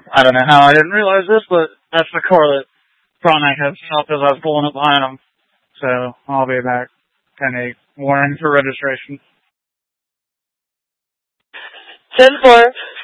I don't know how I didn't realize this, but that's the car that Pronic had stopped as I was pulling up behind him. So I'll be back. 10-8. Warning for registration. 10-4.